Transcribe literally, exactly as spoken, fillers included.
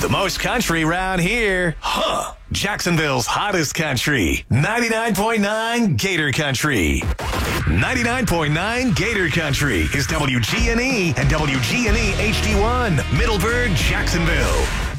The most country around here. Huh. Jacksonville's hottest country. ninety-nine point nine Gator Country. ninety-nine point nine Gator Country is W G N E and W G N E H D one, Middleburg, Jacksonville.